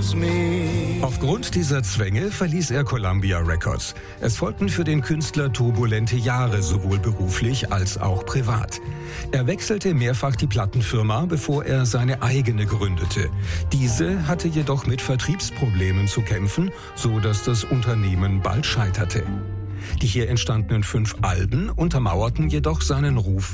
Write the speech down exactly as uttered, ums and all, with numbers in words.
Aufgrund dieser Zwänge verließ er Columbia Records. Es folgten für den Künstler turbulente Jahre, sowohl beruflich als auch privat. Er wechselte mehrfach die Plattenfirma, bevor er seine eigene gründete. Diese hatte jedoch mit Vertriebsproblemen zu kämpfen, so dass das Unternehmen bald scheiterte. Die hier entstandenen fünf Alben untermauerten jedoch seinen Ruf